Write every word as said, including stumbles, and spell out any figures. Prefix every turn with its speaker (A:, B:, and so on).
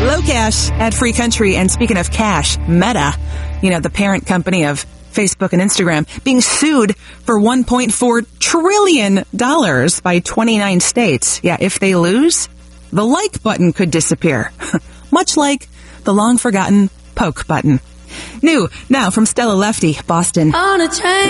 A: Low cash at Free Country. And speaking of cash, Meta, you know, the parent company of Facebook and Instagram, being sued for one point four trillion dollars by twenty-nine states. Yeah, if they lose, the like button could disappear. Much like the long-forgotten poke button. New now from Stella Lefty, Boston.
B: On a train.